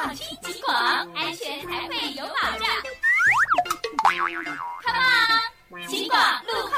听警广，安全才会有保障。Come on， 警广路况